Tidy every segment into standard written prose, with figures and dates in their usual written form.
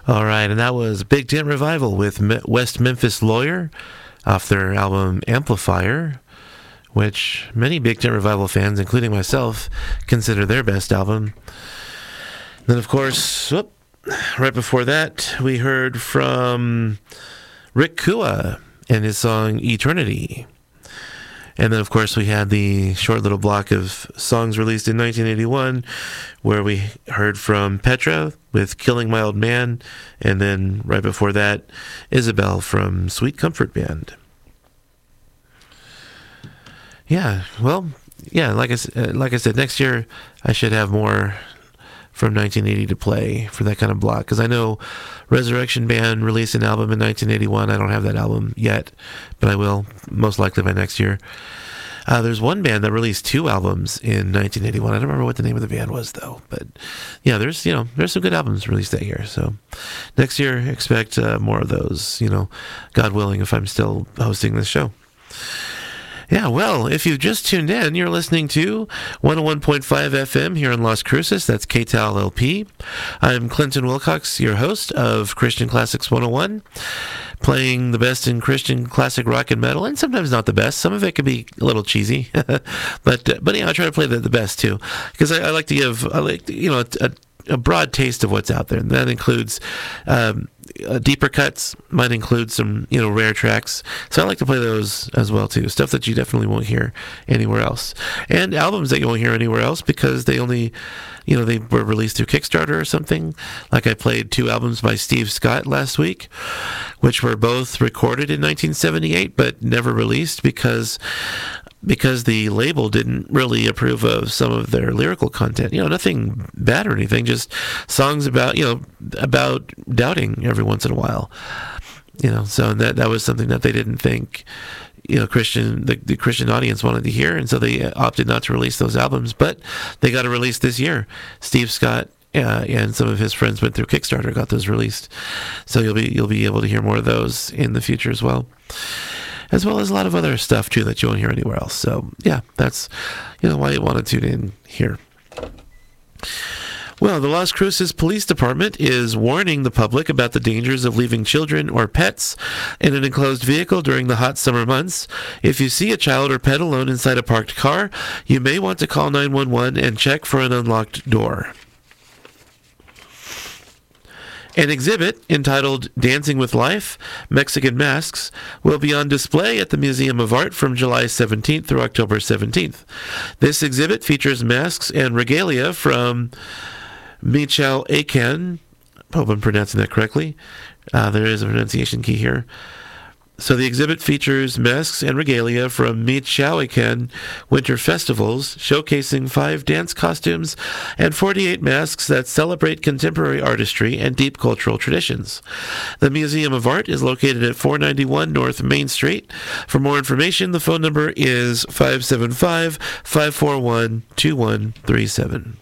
All right, and that was Big Tent Revival with West Memphis Lawyer off their album Amplifier, which many Big Tent Revival fans, including myself, consider their best album. Then, of course, right before that, we heard from Rick Kua and his song Eternity. And then, of course, we had the short little block of songs released in 1981, where we heard from Petra with Killing My Old Man, and then right before that, Isabel from Sweet Comfort Band. Yeah, well, yeah, like I said, next year I should have more from 1980 to play for that kind of block, because I know Resurrection Band released an album in 1981. I don't have that album yet, but I will, most likely by next year. There's one band that released 2 albums in 1981. I don't remember what the name of the band was, though. But yeah, there's some good albums released that year. So next year, expect more of those, God willing, if I'm still hosting this show. Yeah, well, if you've just tuned in, you're listening to 101.5 FM here in Las Cruces. That's KTAL LP. I'm Clinton Wilcox, your host of Christian Classics 101, playing the best in Christian classic rock and metal, and sometimes not the best. Some of it can be a little cheesy, but yeah, I try to play the best too, because I like to give a broad taste of what's out there, and that includes deeper cuts, might include some rare tracks, so I like to play those as well too, stuff that you definitely won't hear anywhere else, and albums that you won't hear anywhere else because they only they were released through Kickstarter or something. Like I played 2 albums by Steve Scott last week, which were both recorded in 1978 but never released because the label didn't really approve of some of their lyrical content. Nothing bad or anything, just songs about doubting every once in a while. So that was something that they didn't think the Christian audience wanted to hear, and so they opted not to release those albums. But they got a release this year. Steve Scott and some of his friends went through Kickstarter, got those released. So you'll be able to hear more of those in the future as well. As well as a lot of other stuff, too, that you won't hear anywhere else. So, yeah, that's why you want to tune in here. Well, the Las Cruces Police Department is warning the public about the dangers of leaving children or pets in an enclosed vehicle during the hot summer months. If you see a child or pet alone inside a parked car, you may want to call 911 and check for an unlocked door. An exhibit entitled Dancing with Life, Mexican Masks, will be on display at the Museum of Art from July 17th through October 17th. This exhibit features masks and regalia from Michoacán. I hope I'm pronouncing that correctly. There is a pronunciation key here. So the exhibit features masks and regalia from Michoacán winter festivals, showcasing 5 dance costumes and 48 masks that celebrate contemporary artistry and deep cultural traditions. The Museum of Art is located at 491 North Main Street. For more information, the phone number is 575-541-2137.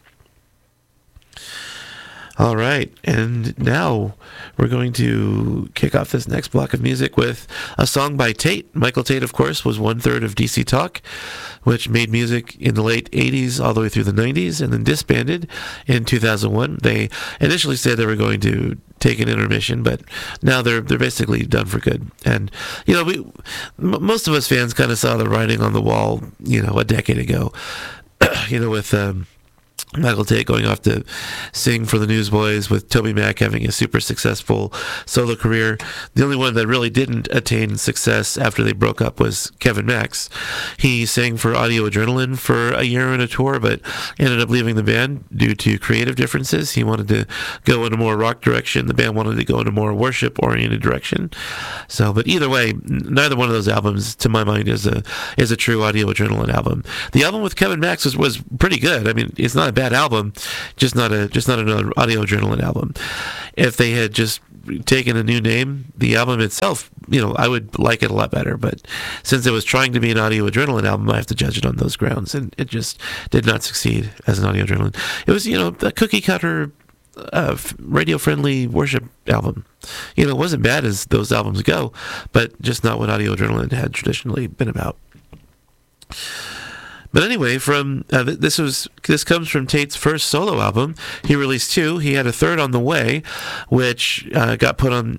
All right, and now we're going to kick off this next block of music with a song by Tate. Michael Tate, of course, was 1/3 of DC Talk, which made music in the late 80s all the way through the 90s and then disbanded in 2001. They initially said they were going to take an intermission, but now they're basically done for good. And, most of us fans kind of saw the writing on the wall, a decade ago, with Michael Tate going off to sing for the Newsboys, with Toby Mac having a super successful solo career. The only one that really didn't attain success after they broke up was Kevin Max. He sang for Audio Adrenaline for a year on a tour, but ended up leaving the band due to creative differences. He wanted to go in a more rock direction. The band wanted to go in a more worship-oriented direction. So, but either way, neither one of those albums, to my mind, is a true Audio Adrenaline album. The album with Kevin Max was pretty good. I mean, it's not a bad album, just not an Audio Adrenaline album. If they had just taken a new name, the album itself, I would like it a lot better. But since it was trying to be an Audio Adrenaline album, I have to judge it on those grounds, and it just did not succeed as an Audio Adrenaline. It was, a cookie cutter, radio-friendly worship album. It wasn't bad as those albums go, but just not what Audio Adrenaline had traditionally been about. But anyway, this comes from Tate's first solo album. He released 2. He had a third on the way, which got put on.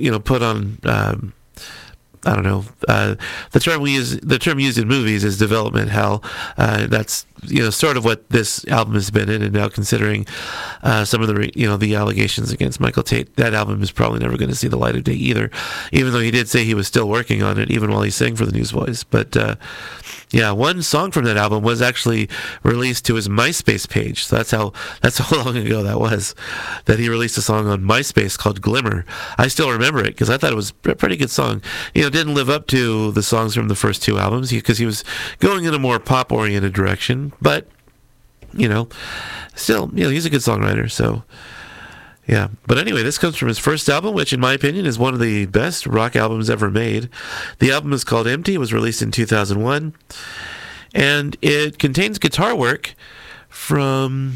I don't know. The term used in movies is development hell. That's sort of what this album has been in, and now considering some of the allegations against Michael Tate, that album is probably never going to see the light of day either. Even though he did say he was still working on it, even while he sang for the Newsboys. But one song from that album was actually released to his MySpace page. So that's how long ago that was, that he released a song on MySpace called Glimmer. I still remember it because I thought it was a pretty good song. Didn't live up to the songs from the first 2 albums because he was going in a more pop-oriented direction. But, still, he's a good songwriter. So, yeah. But anyway, this comes from his first album, which in my opinion is one of the best rock albums ever made. The album is called Empty. It was released in 2001. And it contains guitar work from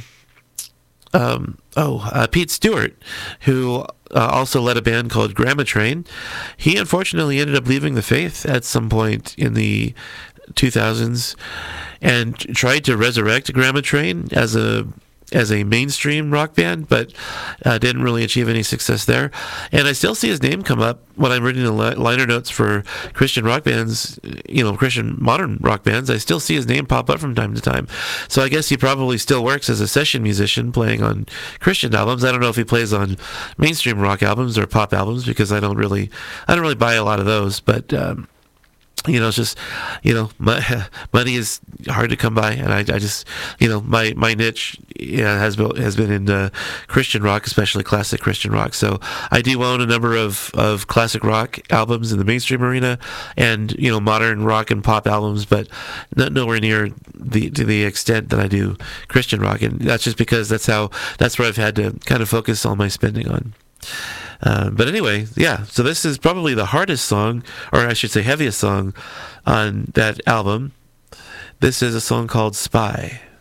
Pete Stewart, who also led a band called Grandma Train. He unfortunately ended up leaving the faith at some point in the 2000s and tried to resurrect Grandma Train as a mainstream rock band, but didn't really achieve any success there. And I still see his name come up when I'm reading the liner notes for Christian rock bands, Christian modern rock bands. I still see his name pop up from time to time. So I guess he probably still works as a session musician playing on Christian albums. I don't know if he plays on mainstream rock albums or pop albums because I don't really buy a lot of those, but it's just, money is hard to come by, and I just, my niche has been in Christian rock, especially classic Christian rock. So I do own a number of classic rock albums in the mainstream arena, and modern rock and pop albums, but nowhere near to the extent that I do Christian rock, and that's just because that's where I've had to kind of focus all my spending on. But anyway, so this is probably the hardest song, or I should say heaviest song on that album. This is a song called Spy.